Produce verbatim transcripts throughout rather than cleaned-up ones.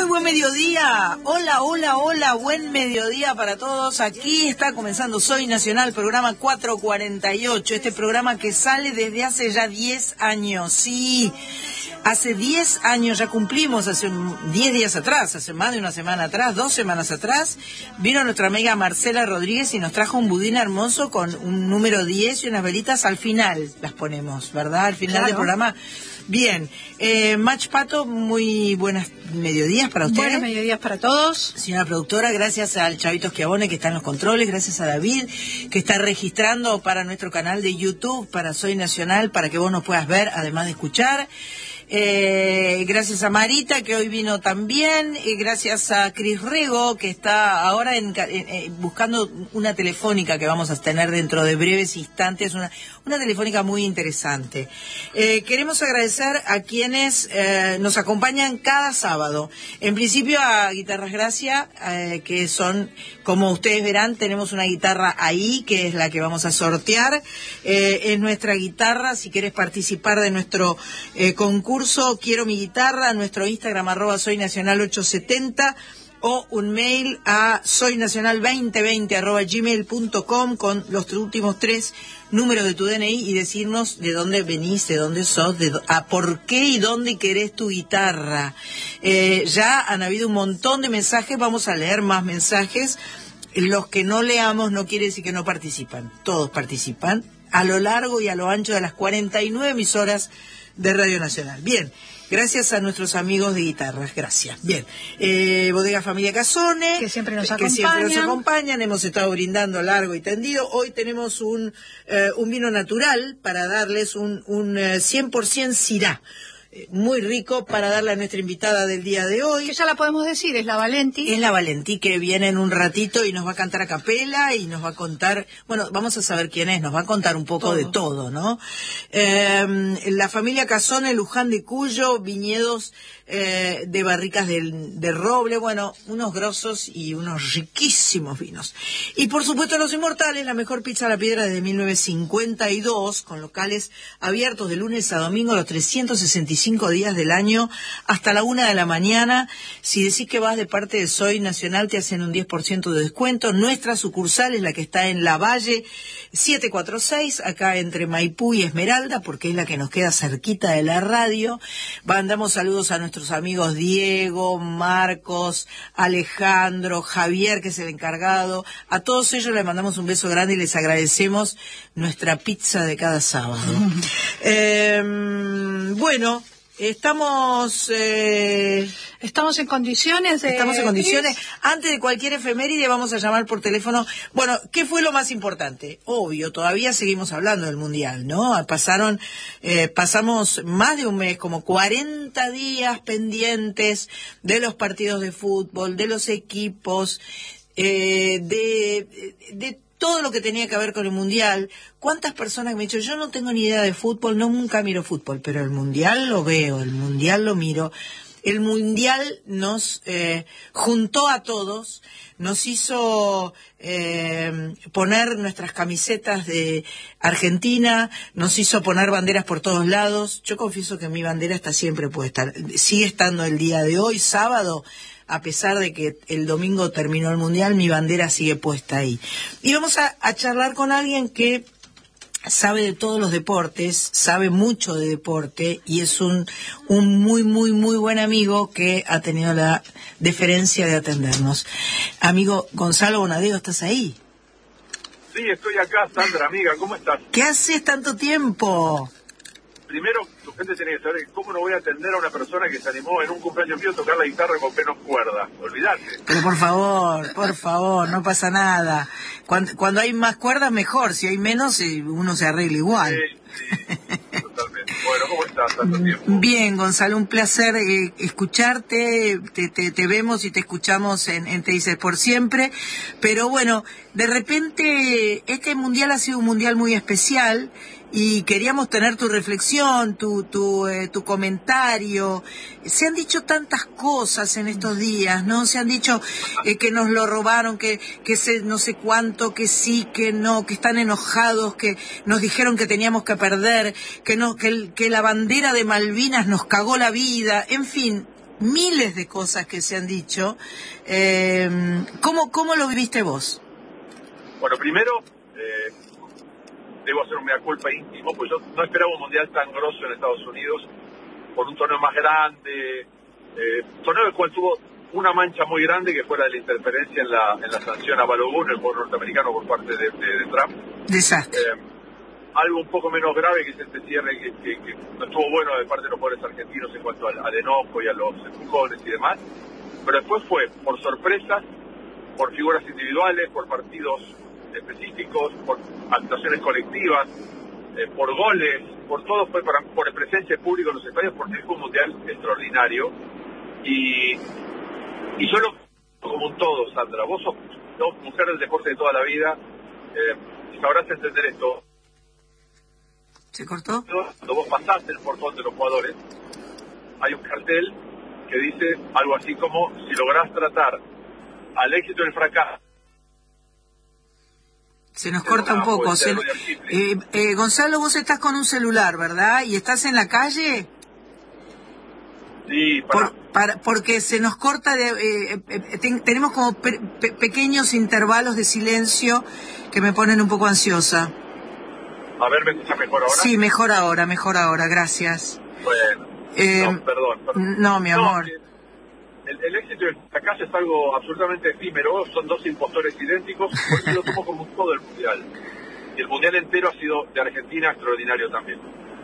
Muy buen mediodía, hola, hola, hola, buen mediodía para todos. Aquí está comenzando Soy Nacional, programa cuatrocientos cuarenta y ocho, este programa que sale desde hace ya diez años, sí, hace diez años, ya cumplimos, hace diez días atrás, hace más de una semana atrás, dos semanas atrás, vino nuestra amiga Marcela Rodríguez y nos trajo un budín hermoso con un número diez y unas velitas al final, las ponemos, ¿verdad? Al final claro. del programa. Bien, eh, Mach Pato, muy buenas mediodías para ustedes. Buenos mediodías para todos. Señora productora, gracias al Chavito Schiavone que está en los controles, gracias a David que está registrando para nuestro canal de YouTube, para Soy Nacional, para que vos nos puedas ver, además de escuchar. Eh, gracias a Marita que hoy vino también, y gracias a Cris Rego que está ahora en, en, en, buscando una telefónica que vamos a tener dentro de breves instantes, una, una telefónica muy interesante. Eh, queremos agradecer a quienes eh, nos acompañan cada sábado. En principio a Guitarras Gracia, eh, que son, como ustedes verán, tenemos una guitarra ahí que es la que vamos a sortear. Eh, es nuestra guitarra, si quieres participar de nuestro eh, concurso Quiero mi guitarra, nuestro Instagram arroba soy nacional ochocientos setenta o un mail a soynacional veinte veinte arroba gmail punto com con los últimos tres números de tu D N I y decirnos de dónde venís, de dónde sos, de a por qué y dónde querés tu guitarra. Eh, ya han habido un montón de mensajes, vamos a leer más mensajes. Los que no leamos no quiere decir que no participan, todos participan a lo largo y a lo ancho de las cuarenta y nueve emisoras de Radio Nacional. Bien, gracias a nuestros amigos de guitarras, gracias. Bien, eh, Bodega Familia Casone, que siempre nos que acompañan. siempre nos acompañan, hemos estado brindando largo y tendido. Hoy tenemos un, eh, un vino natural para darles un, un eh, cien por ciento Syrah. Muy rico para darle a nuestra invitada del día de hoy. Que ya la podemos decir, es la Valenti. Es la Valenti que viene en un ratito y nos va a cantar a capela y nos va a contar, bueno, vamos a saber quién es, nos va a contar un poco todo. de todo, ¿no? Eh, la familia Casone, Luján de Cuyo, viñedos eh, de barricas de, de roble, bueno, unos grosos y unos riquísimos vinos. Y por supuesto Los Inmortales, la mejor pizza a la piedra desde mil novecientos cincuenta y dos, con locales abiertos de lunes a domingo los trescientos sesenta y cinco días del año hasta la una de la mañana. Si decís que vas de parte de Soy Nacional te hacen un diez por ciento de descuento. Nuestra sucursal es la que está en La Valle setecientos cuarenta y seis, acá entre Maipú y Esmeralda, porque es la que nos queda cerquita de la radio. Mandamos saludos a nuestros amigos Diego, Marcos, Alejandro, Javier, que es el encargado. A todos ellos les mandamos un beso grande y les agradecemos nuestra pizza de cada sábado. eh, bueno, Estamos eh, estamos en condiciones de... Estamos en condiciones. Antes de cualquier efeméride vamos a llamar por teléfono. Bueno, ¿qué fue lo más importante? Obvio, todavía seguimos hablando del Mundial, ¿no? Pasaron, eh, pasamos más de un mes, como cuarenta días pendientes de los partidos de fútbol, de los equipos, eh, de, de todo lo que tenía que ver con el Mundial. ¿Cuántas personas me han dicho, yo no tengo ni idea de fútbol, no nunca miro fútbol, pero el Mundial lo veo, el Mundial lo miro? El Mundial nos eh, juntó a todos, nos hizo eh, poner nuestras camisetas de Argentina, nos hizo poner banderas por todos lados. Yo confieso que mi bandera está siempre puesta, sigue estando el día de hoy, sábado. A pesar de que el domingo terminó el Mundial, mi bandera sigue puesta ahí. Y vamos a, a charlar con alguien que sabe de todos los deportes, sabe mucho de deporte y es un, un muy, muy, muy buen amigo que ha tenido la deferencia de atendernos. Amigo Gonzalo Bonadeo, ¿estás ahí? Sí, estoy acá, Sandra, amiga, ¿cómo estás? ¿Qué haces tanto tiempo? Primero, tu gente tiene que saber cómo no voy a atender a una persona que se animó en un cumpleaños mío a tocar la guitarra con menos cuerda. Olvídate. Pero por favor, por favor, no pasa nada. Cuando, cuando hay más cuerdas, mejor. Si hay menos, uno se arregla igual. Sí, sí, totalmente. Bueno, ¿cómo estás? Tanto tiempo. Bien, Gonzalo, un placer eh, escucharte. Te, te, te vemos y te escuchamos en, en Te Dices por Siempre. Pero bueno, de repente, este mundial ha sido un mundial muy especial. Y queríamos tener tu reflexión, tu tu eh, tu comentario. Se han dicho tantas cosas en estos días, ¿no? Se han dicho eh, que nos lo robaron, que que se, no sé cuánto, que sí, que no, que están enojados, que nos dijeron que teníamos que perder, que no, que, el, que la bandera de Malvinas nos cagó la vida. En fin, miles de cosas que se han dicho. Eh, ¿cómo, ¿Cómo lo viviste vos? Bueno, primero, eh, debo hacer un mea culpa íntimo, pues yo no esperaba un mundial tan grosso en Estados Unidos, por un torneo más grande, eh, torneo del cual tuvo una mancha muy grande que fue la de la interferencia en la, en la sanción a Balogun, el jugador norteamericano, por parte de, de, de Trump. Desastre. Eh, algo un poco menos grave, que es este cierre que, que, que no estuvo bueno de parte de los jugadores argentinos en cuanto al, al enojo y a los empujones y demás, pero después fue por sorpresas, por figuras individuales, por partidos específicos, por actuaciones colectivas, eh, por goles, por todo, fue para, por presencia de público en los estadios, porque fue un mundial extraordinario. Y, y yo lo como un todo, Sandra, vos sos, sos mujer del deporte de toda la vida, eh, y sabrás entender esto. ¿Se cortó? Cuando vos pasás el portón de los jugadores, hay un cartel que dice algo así como: si lográs tratar al éxito y el fracaso. Se nos corta un poco. Se, eh, eh, Gonzalo, vos estás con un celular, ¿verdad? ¿Y estás en la calle? Sí, para... Por, para, porque se nos corta, de, eh, eh, ten, tenemos como pe, pe, pequeños intervalos de silencio que me ponen un poco ansiosa. A ver, ¿me escucha mejor ahora? Sí, mejor ahora, mejor ahora, gracias. Bueno, eh, no, perdón, perdón. No, mi amor. No, el, el éxito y el fracaso es algo absolutamente efímero, son dos impostores idénticos, por eso lo tomo como todo el mundial. Y el mundial entero ha sido de Argentina extraordinario también.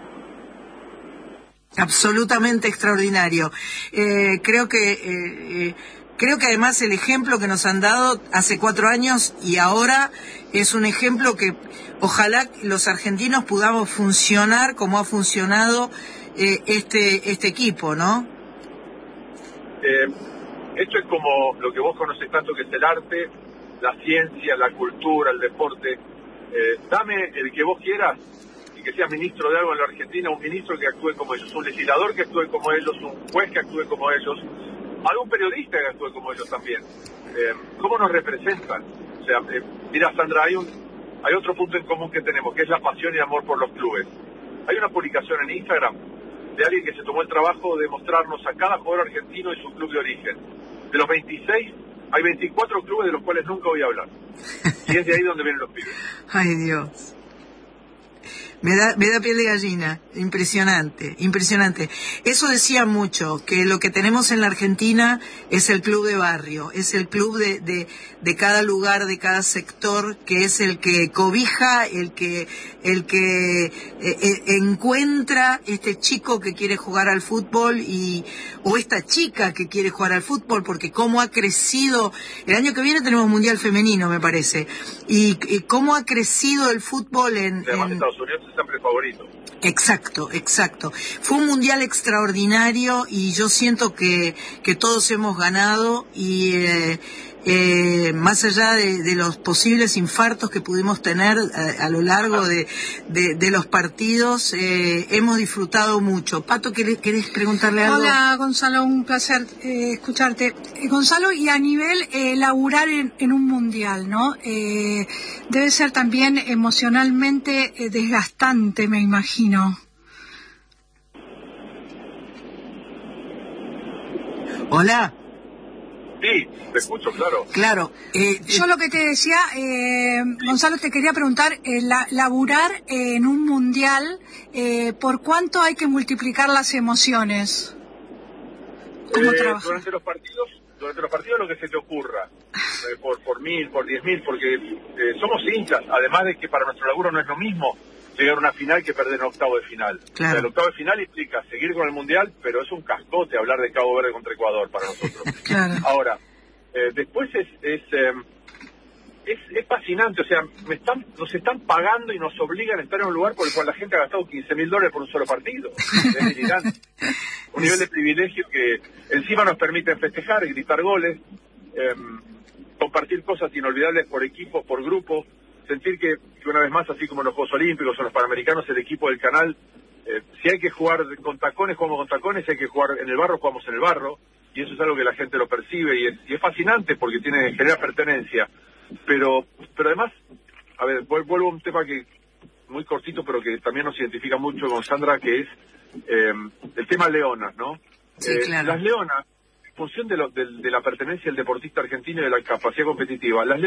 Absolutamente extraordinario. Eh, creo que eh, eh, creo que además el ejemplo que nos han dado hace cuatro años y ahora es un ejemplo que ojalá los argentinos podamos funcionar como ha funcionado eh, este este equipo, ¿no? Eh, esto es como lo que vos conocés tanto, que es el arte, la ciencia, la cultura, el deporte. Eh, dame el que vos quieras y que sea ministro de algo en la Argentina, un ministro que actúe como ellos, un legislador que actúe como ellos, un juez que actúe como ellos, algún periodista que actúe como ellos también. Eh, ¿Cómo nos representan? O sea, eh, mira, Sandra, hay un hay otro punto en común que tenemos, que es la pasión y amor por los clubes. Hay una publicación en Instagram de alguien que se tomó el trabajo de mostrarnos a cada jugador argentino y su club de origen. De los veintiséis, hay veinticuatro clubes de los cuales nunca voy a hablar. Y es de ahí donde vienen los pibes. Ay, Dios. Me da, me da piel de gallina, impresionante, impresionante. Eso decía mucho, que lo que tenemos en la Argentina es el club de barrio, es el club de, de, de cada lugar, de cada sector, que es el que cobija, el que, el que eh, eh, encuentra este chico que quiere jugar al fútbol y, o esta chica que quiere jugar al fútbol, porque cómo ha crecido, el año que viene tenemos Mundial Femenino, me parece, y, y cómo ha crecido el fútbol en... Además, en Estados Unidos es siempre favorito. Exacto, exacto. Fue un mundial extraordinario y yo siento que, que todos hemos ganado y eh, eh, más allá de, de los posibles infartos que pudimos tener a, a lo largo de, de, de los partidos, eh, hemos disfrutado mucho. Pato, ¿querés, querés preguntarle algo? Hola, Gonzalo, un placer eh, escucharte. Eh, Gonzalo, y a nivel eh, laburar en, en un mundial, ¿no? Eh, debe ser también emocionalmente eh, desgastante, me imagino. Hola. Sí, te escucho, claro. Claro. Eh, Yo lo que te decía, eh, Gonzalo, te quería preguntar, eh, la, laburar eh, en un mundial, eh, ¿por cuánto hay que multiplicar las emociones? ¿Cómo Eh, trabajas? durante los partidos, durante los partidos lo que se te ocurra, eh, por por mil, por diez mil, porque eh, somos hinchas, además de que para nuestro laburo no es lo mismo llegar a una final que perder un octavo de final. Claro. O sea, el octavo de final implica seguir con el mundial, pero es un cascote hablar de Cabo Verde contra Ecuador para nosotros. Claro. Ahora, eh, después es es, eh, es es fascinante, o sea, me están nos están pagando y nos obligan a estar en un lugar por el cual la gente ha gastado quince mil dólares por un solo partido. Es delirante. Un nivel de privilegio que encima nos permite festejar, gritar goles, eh, compartir cosas inolvidables por equipo, por grupo, sentir que, que una vez más, así como en los Juegos Olímpicos o en los Panamericanos, el equipo del canal, eh, si hay que jugar con tacones, jugamos con tacones, si hay que jugar en el barro, jugamos en el barro, y eso es algo que la gente lo percibe y es, y es fascinante porque tiene genera pertenencia. Pero pero además, a ver, vuelvo a un tema que muy cortito, pero que también nos identifica mucho con Sandra, que es eh, el tema Leonas, ¿no? Sí, eh, claro. Las leonas, en función de, lo, de, de la pertenencia del deportista argentino y de la capacidad competitiva, las